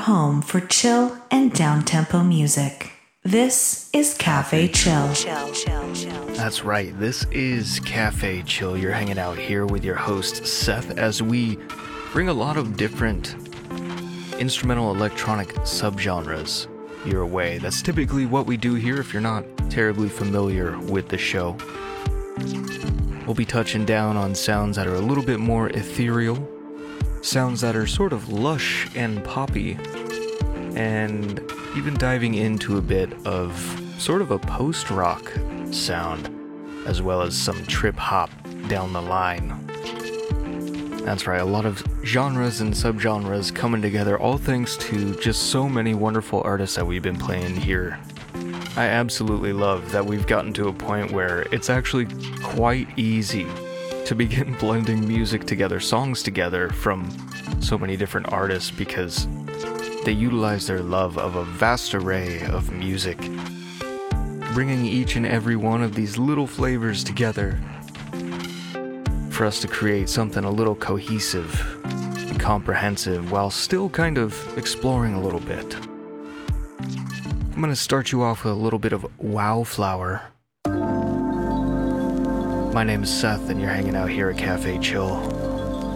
home for chill and down-tempo music. This is Cafe Chill. That's right, this is Cafe Chill. You're hanging out here with your host, Seth, as we bring a lot of different instrumental electronic subgenres your way. That's typically what we do here if you're not terribly familiar with the show. We'll be touching down on sounds that are a little bit more ethereal, sounds that are sort of lush and poppy, and even diving into a bit of sort of a post-rock sound, as well as some trip-hop down the line. That's right, a lot of genres and subgenres coming together, all thanks to just so many wonderful artists that we've been playing here. I absolutely love that we've gotten to a point where it's actually quite easy to begin blending music together, songs together from so many different artists, because they utilize their love of a vast array of music, bringing each and every one of these little flavors together for us to create something a little cohesive and comprehensive while still kind of exploring a little bit. I'm going to start you off with a little bit of Wow Flower. My name is Seth, and you're hanging out here at Cafe Chill.